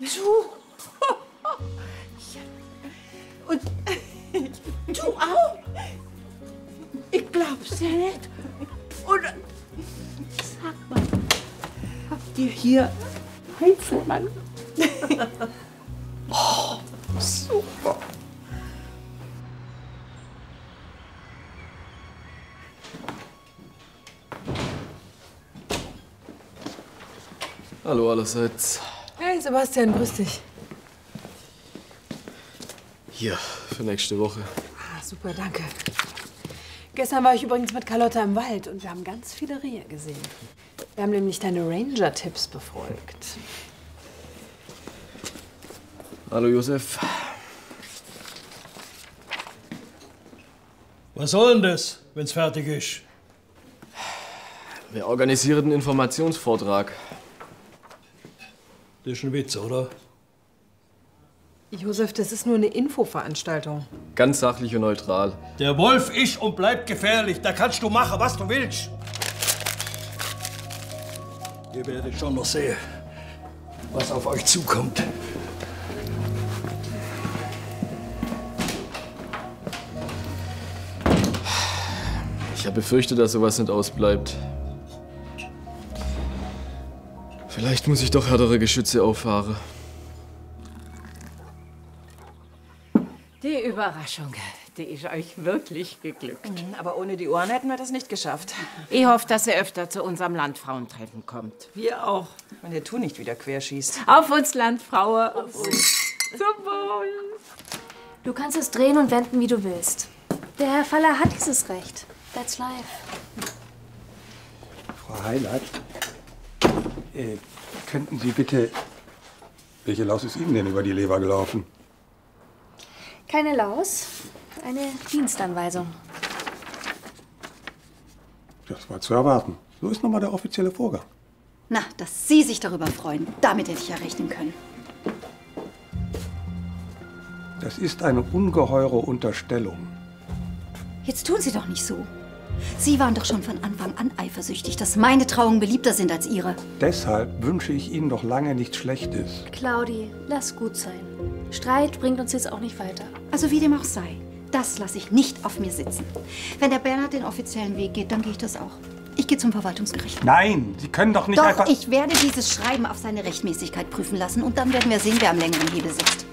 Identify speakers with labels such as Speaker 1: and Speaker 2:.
Speaker 1: Du. Und du auch? Ich glaub's ja nicht. Und sag mal, habt ihr hier Heinzelmann? Oh, super.
Speaker 2: Hallo allerseits.
Speaker 3: Hey Sebastian, grüß dich.
Speaker 2: Hier, für nächste Woche.
Speaker 3: Ah, super, danke. Gestern war ich übrigens mit Carlotta im Wald und wir haben ganz viele Rehe gesehen. Wir haben nämlich deine Ranger-Tipps befolgt.
Speaker 2: Hallo Josef.
Speaker 4: Was soll denn das, wenn's fertig ist?
Speaker 2: Wir organisieren einen Informationsvortrag.
Speaker 4: Das ist ein Witz, oder?
Speaker 3: Josef, das ist nur eine Infoveranstaltung.
Speaker 2: Ganz sachlich und neutral.
Speaker 4: Der Wolf ist und bleibt gefährlich. Da kannst du machen, was du willst. Ihr werdet schon noch sehen, was auf euch zukommt.
Speaker 2: Ich habe befürchtet, dass sowas nicht ausbleibt. Vielleicht muss ich doch härtere Geschütze auffahren.
Speaker 1: Die Überraschung, die ist euch wirklich geglückt.
Speaker 5: Aber ohne die Ohren hätten wir das nicht geschafft.
Speaker 1: Ich hoffe, dass ihr öfter zu unserem Landfrauentreffen kommt.
Speaker 5: Wir auch. Wenn der Tu nicht wieder querschießt.
Speaker 1: Auf uns, Landfrauen, auf uns. Zum Wohl.
Speaker 6: Du kannst es drehen und wenden, wie du willst. Der Herr Faller hat dieses Recht. That's life.
Speaker 7: Frau Heilert, könnten Sie bitte... Welche Laus ist Ihnen denn über die Leber gelaufen?
Speaker 6: Keine Laus, eine Dienstanweisung.
Speaker 7: Das war zu erwarten. So ist nun mal der offizielle Vorgang.
Speaker 8: Na, dass Sie sich darüber freuen, damit hätte ich ja rechnen können.
Speaker 7: Das ist eine ungeheure Unterstellung.
Speaker 8: Jetzt tun Sie doch nicht so. Sie waren doch schon von Anfang an eifersüchtig, dass meine Trauungen beliebter sind als Ihre.
Speaker 7: Deshalb wünsche ich Ihnen noch lange nichts Schlechtes.
Speaker 6: Claudi, lass gut sein. Streit bringt uns jetzt auch nicht weiter.
Speaker 8: Also wie dem auch sei, das lasse ich nicht auf mir sitzen. Wenn der Bernhard den offiziellen Weg geht, dann gehe ich das auch. Ich gehe zum Verwaltungsgericht.
Speaker 7: Nein, Sie können doch nicht
Speaker 8: Doch,
Speaker 7: einfach...
Speaker 8: ich werde dieses Schreiben auf seine Rechtmäßigkeit prüfen lassen und dann werden wir sehen, wer am längeren Hebel sitzt.